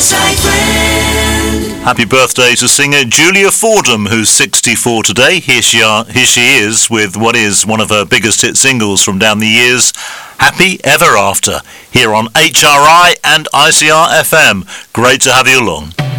Happy birthday to singer Julia Fordham, who's 64 today. Here she is with what is one of her biggest hit singles from down the years, Happy Ever After, here on HRI and ICR FM. Great to have you along.